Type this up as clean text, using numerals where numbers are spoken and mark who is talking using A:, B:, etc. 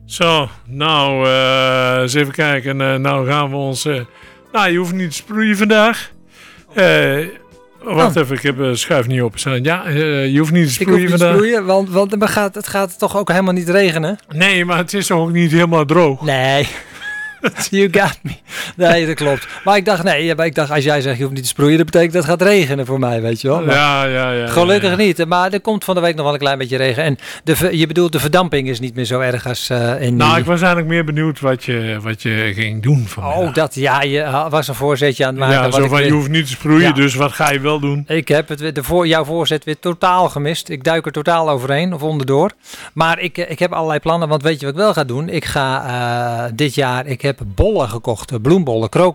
A: Zo, nou, eens even kijken. Nou gaan we ons... nou, je hoeft niet te sproeien vandaag. Wacht even, ik heb schuif niet openstaan. Ja, je hoeft niet te sproeien vandaag.
B: Sproeien, want het gaat toch ook helemaal niet regenen?
A: Nee, maar het is toch ook niet helemaal droog?
B: Nee. You got me. Nee, dat klopt. Maar ik dacht, als jij zegt je hoeft niet te sproeien, dat betekent dat het gaat regenen voor mij, weet je wel. Maar
A: ja.
B: Gelukkig niet. Maar er komt van de week nog wel een klein beetje regen. En je bedoelt, de verdamping is niet meer zo erg als in...
A: Nou, ik was eigenlijk meer benieuwd wat je ging doen vandaag.
B: Oh, je was een voorzetje aan het maken.
A: Ja, zo van, je hoeft niet te sproeien, dus wat ga je wel doen?
B: Ik heb jouw voorzet weer totaal gemist. Ik duik er totaal overheen of onderdoor. Maar ik heb allerlei plannen, want weet je wat ik wel ga doen? Ik ga dit jaar, ik heb bollen gekocht, bloembollen,